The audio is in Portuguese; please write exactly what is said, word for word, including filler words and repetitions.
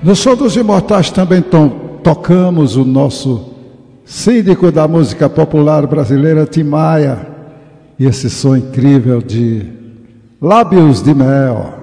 No Som dos Imortais também to tocamos o nosso síndico da música popular brasileira, Tim Maia, e esse som incrível de Lábios de Mel.